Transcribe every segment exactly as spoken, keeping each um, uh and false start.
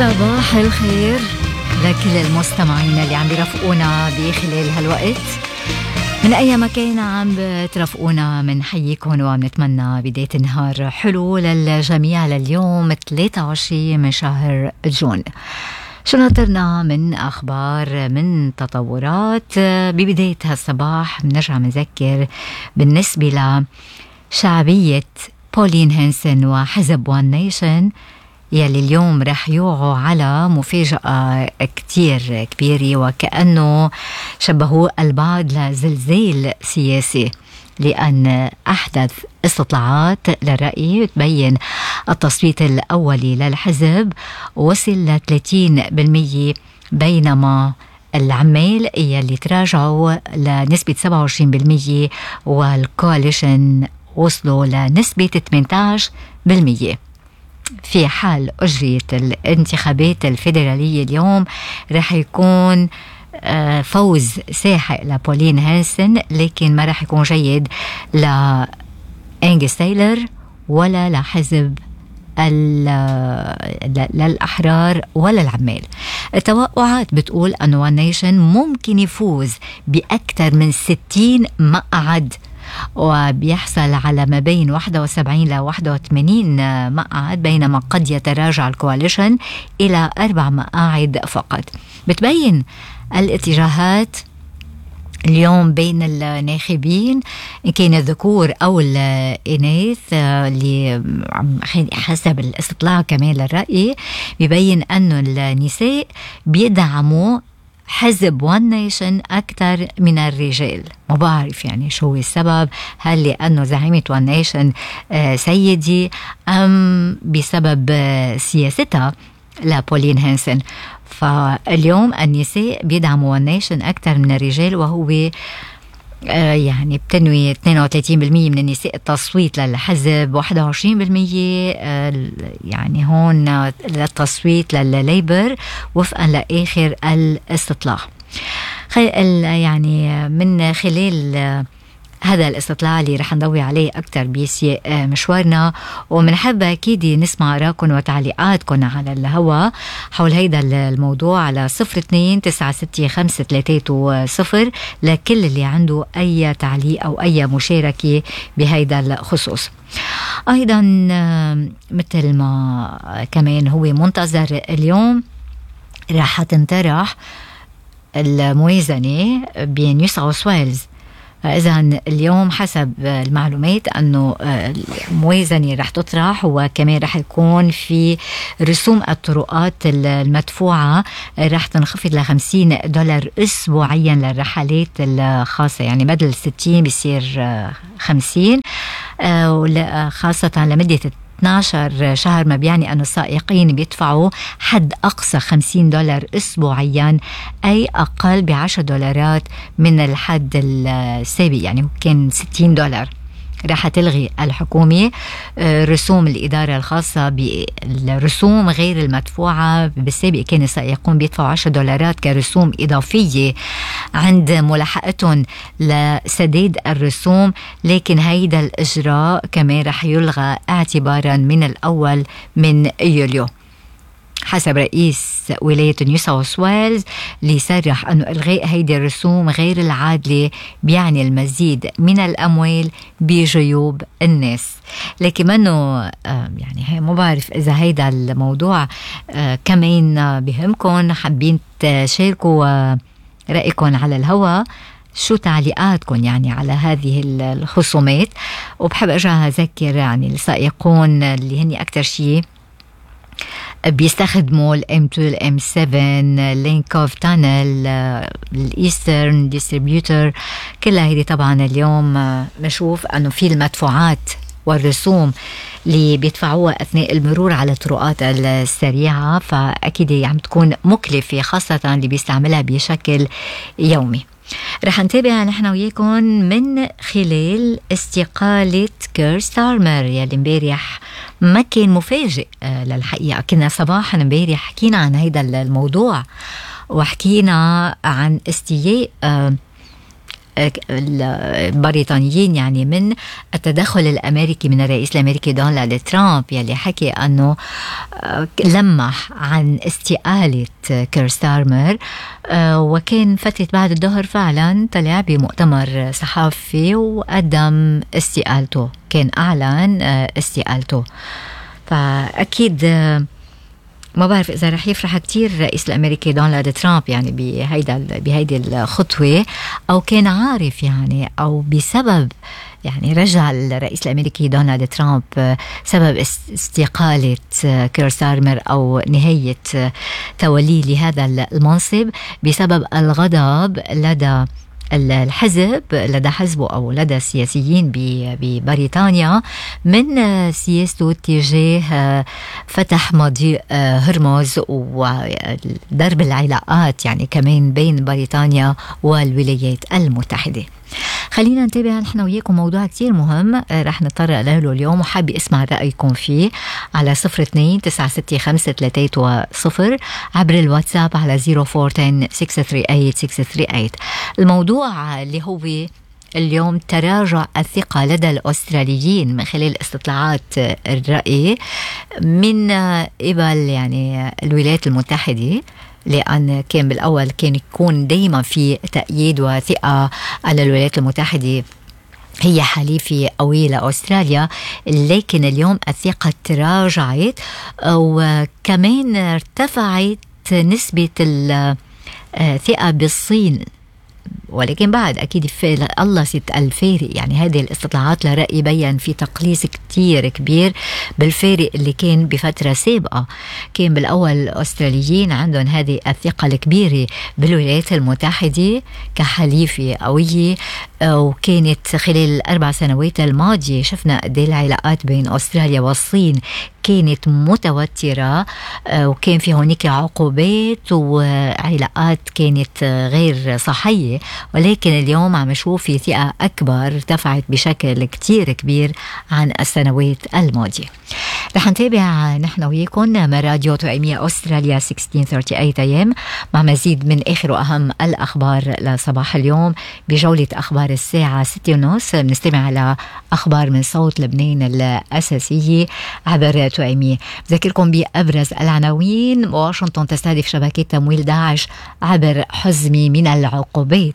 صباح الخير لكل المستمعين اللي عم بيرافقونا بخلال هالوقت من أي مكان عم بترافقونا. من حييكم وبنتمنى بداية نهار حلو للجميع لليوم ثلاثة وعشرين من شهر جون. شو ناطرنا من أخبار من تطورات ببداية هالصباح؟ بنرجع بنذكر بالنسبة لشعبية بولين هانسن وحزب وان نيشن يلي اليوم رح يوعوا على مفاجأة كتير كبيرة، وكأنه شبهوا البعض لزلزال سياسي، لأن أحدث استطلاعات للرأي تبين التصويت الأولي للحزب وصل ل ثلاثين بالمية، بينما العمال يلي تراجعوا لنسبة سبعة وعشرين بالمية والكواليشن وصلوا لنسبة ثمانية عشر بالمية. في حال أجريت الانتخابات الفيدرالية اليوم رح يكون فوز ساحق لبولين هانسن، لكن ما رح يكون جيد لأنجس تايلر ولا لحزب للأحرار ولا العمال. التوقعات بتقول أن وان نيشن ممكن يفوز بأكثر من ستين مقعد، وبيحصل على ما بين واحد وسبعين ل واحد وثمانين مقعد، بينما قد يتراجع الكواليشن إلى أربع مقاعد فقط. بتبين الاتجاهات اليوم بين الناخبين إن كان الذكور أو الإناث، اللي حسب الاستطلاع كمان للرأي بيبين أنه النساء بيدعموا حزب وان نيشن أكثر من الرجال. ما بعرف يعني شو هو السبب، هل لأنه زعيمة وان نيشن سيدي أم بسبب سياستها لبولين هانسن؟ فاليوم النساء بيدعموا وان نيشن أكثر من الرجال، وهو آه يعني بتنوي اثنين وثلاثين بالمية من النساء التصويت للحزب، واحد وعشرين بالمية آه يعني هون للتصويت للليبر وفقا لآخر الاستطلاع. يعني من خلال آه هذا الاستطلاع اللي رح نضوي عليه أكتر بسياق مشوارنا، ومنحب أكيد نسمع آراءكم وتعليقاتكم على الهواء حول هيدا الموضوع على صفر اثنين تسعة ستة خمسة ثلاثة صفر لكل اللي عنده أي تعليق أو أي مشاركة بهيدا الخصوص. أيضا مثل ما كمان هو منتظر اليوم رح تنطرح الموازنة بنيو ساوث ويلز. إذن اليوم حسب المعلومات أنه الموازنة رح تطرح، وكمان رح يكون في رسوم الطرقات المدفوعة رح تنخفض ل خمسين دولار أسبوعيا للرحلات الخاصة، يعني بدل ستين بيصير خمسين، خاصة لمدة اثني عشر شهر، ما بيعني أن السائقين بيدفعوا حد أقصى خمسين دولار أسبوعيا، أي أقل بعشر دولارات من الحد السابق، يعني كان ستين دولار. راح تلغي الحكومة رسوم الإدارة الخاصة بالرسوم غير المدفوعة. بالسابق كان السائقون بيدفعوا عشر دولارات كرسوم إضافية عند ملاحقتهم لسداد الرسوم، لكن هيدا الإجراء كمان رح يلغى اعتبارا من الأول من يوليو. حسب رئيس ولاية نيو ساوث ويلز اللي صرح أنه إلغاء هيدي الرسوم غير العادلة بيعني المزيد من الأموال بجيوب الناس. لكن منه يعني هي ما بعرف إذا هيدا الموضوع كمان بهمكن، حابين تشاركوا رأيكم على الهواء، شو تعليقاتكم يعني على هذه الخصومات. وبحب أرجع أذكر يعني السائقون اللي هني أكتر شيء بيستخدموا الام اثنين الام سبعة لينكوف تانل الايسترن ديستريبيوتر، كلها هذه طبعا اليوم بنشوف انه في المدفوعات والرسوم اللي بيدفعوها اثناء المرور على الطرقات السريعه، فاكيد عم تكون مكلفه خاصه اللي بيستعملها بشكل يومي. رح نتابع نحن وياكم من خلال استقالة كير ستارمر يلي امبارح ما كان مفاجئ للحقيقة. كنا صباحا امبارح حكينا عن هيدا الموضوع، وحكينا عن استياء البريطانيين يعني من التدخل الأمريكي من الرئيس الأمريكي دونالد ترامب، يلي حكي أنه لمح عن استقالة كير ستارمر، وكان فترة بعد الظهر فعلا طلع بمؤتمر صحفي وقدم استقالته، كان أعلن استقالته. فأكيد ما بعرف إذا رح يفرح كتير الرئيس الأمريكي دونالد ترامب يعني بهيدا بهيدي الخطوة، أو كان عارف يعني، أو بسبب يعني رجع الرئيس الأمريكي دونالد ترامب سبب استقالة كير ستارمر أو نهاية توليه لهذا المنصب بسبب الغضب لدى الحزب لدى حزبه أو لدى السياسيين ببريطانيا من سياسته تجاه فتح مضيق هرمز وضرب العلاقات يعني كمان بين بريطانيا والولايات المتحدة. خلينا نتابع نحن وياكم موضوع كتير مهم رح نتطرق له اليوم، وحابة اسمع رأيكم فيه على صفر اثنين تسعة ستة خمسة ثلاثة صفر عبر الواتساب على صفر أربعة عشرة ستة ثلاثة ثمانية ستة ثلاثة ثمانية. الموضوع اللي هو اليوم تراجع الثقة لدى الأستراليين من خلال استطلاعات الرأي من قبل يعني الولايات المتحدة، لأن كان بالأول كان يكون دايما في تأييد وثقة على الولايات المتحدة، هي حليفة قوية لأستراليا، لكن اليوم الثقة تراجعت وكمان ارتفعت نسبة الثقة بالصين، ولكن بعد أكيد في الله ست الفارق. يعني هذه الاستطلاعات لرأي بيّن في تقليص كتير كبير بالفارق اللي كان بفترة سابقة. كان بالأول الأستراليين عندهم هذه الثقة الكبيرة بالولايات المتحدة كحليفة قوية، وكانت خلال الأربع سنوات الماضية شفنا قد ايه العلاقات بين أستراليا والصين كانت متوترة، وكان في هونيك عقوبات وعلاقات كانت غير صحية، ولكن اليوم عم نشوف في ثقة أكبر ارتفعت بشكل كتير كبير عن السنوات الماضية. رح نتابع نحن وياكم من راديو توأمية أستراليا ستة عشر ثلاثين أيام مع مزيد من آخر وأهم الأخبار لصباح اليوم بجولة أخبار الساعة ستة ونص. بنستمع على أخبار من صوت لبنان الأساسية عبر توأمية. بذكركم بأبرز العناوين: واشنطن تستهدف شبكات تمويل داعش عبر حزمة من العقوبات.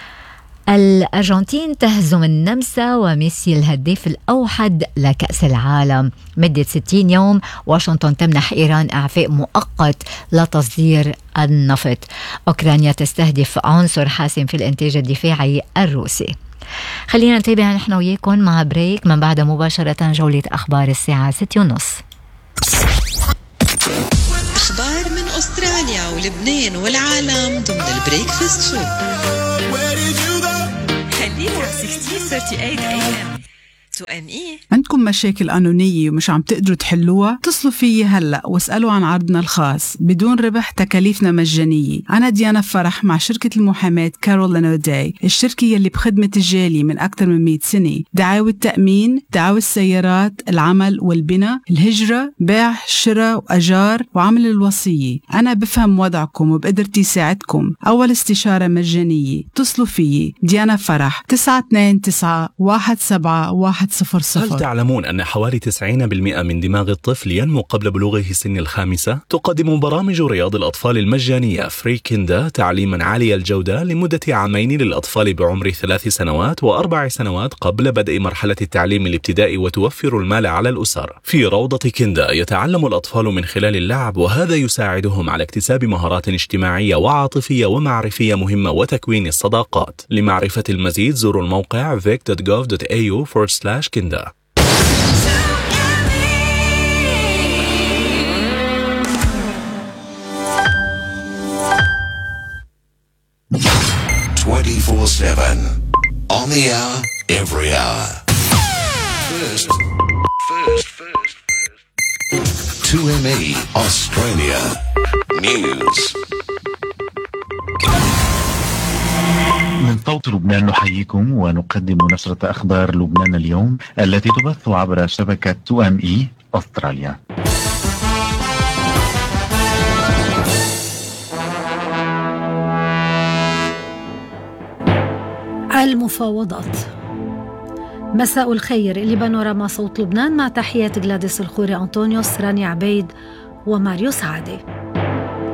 الأرجنتين تهزم النمسا وميسي الهداف الأوحد لكأس العالم. مدة ستين يوم. واشنطن تمنح إيران إعفاء مؤقت لتصدير النفط. أوكرانيا تستهدف عنصر حاسم في الإنتاج الدفاعي الروسي. خلينا نتابع نحن وياكم مع بريك، من بعد مباشرة جولة أخبار الساعة ستة ونص. أخبار من أستراليا ولبنان والعالم ضمن البريكفاست شو. خلينا ستين ثلاثين ثمانية أيام. توأمية. عندكم مشاكل قانونية ومش عم تقدروا تحلوها؟ اتصلوا فيي هلأ واسألوا عن عرضنا الخاص بدون ربح، تكاليفنا مجانية. أنا ديانا فرح مع شركة المحاماة كارولين أوداي، الشركة يلي بخدمة الجالية من أكثر من مئة سنة. دعاوى التأمين، دعاوى السيارات، العمل والبناء، الهجرة، بيع، شراء وأجار، وعمل الوصية. أنا بفهم وضعكم وبقدرتي ساعدكم. أول استشارة مجانية. اتصلوا فيي ديانا فرح تسعة اثنين تسعة واحد سبعة واحد صفر صفر. هل تعلمون أن حوالي تسعين بالمئة من دماغ الطفل ينمو قبل بلوغه سن الخامسة؟ تقدم برامج رياض الأطفال المجانية فري كيندا تعليما عالي الجودة لمدة عامين للأطفال بعمر ثلاث سنوات وأربع سنوات قبل بدء مرحلة التعليم الابتدائي، وتوفر المال على الأسر. في روضة كيندا يتعلم الأطفال من خلال اللعب، وهذا يساعدهم على اكتساب مهارات اجتماعية وعاطفية ومعرفية مهمة وتكوين الصداقات. لمعرفة المزيد زوروا الموقع vic dot gov dot a u forward slash kinda. twenty-four seven on the hour, every hour. First, first, first, first. two M E Australia News. من صوت لبنان نحييكم ونقدم نشرة أخبار لبنان اليوم التي تبث عبر شبكة تو إم إي أستراليا. المفاوضات. مساء الخير، اللي بانوراما صوت لبنان، مع تحيات غلاديس الخوري، أنطونيوس، رانيا عبيد وماريو سعادة.